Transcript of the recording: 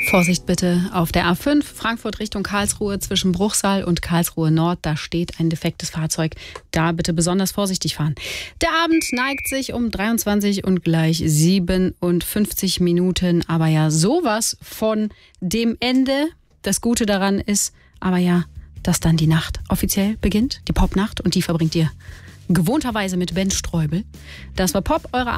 Vorsicht bitte auf der A5, Frankfurt Richtung Karlsruhe zwischen Bruchsal und Karlsruhe Nord. Da steht ein defektes Fahrzeug. Da bitte besonders vorsichtig fahren. Der Abend neigt sich um 23 und gleich 57 Minuten. Aber ja, sowas von dem Ende. Das Gute daran ist aber ja, dass dann die Nacht offiziell beginnt. Die Popnacht. Und die verbringt ihr gewohnterweise mit Ben Streubel. Das war Pop, eure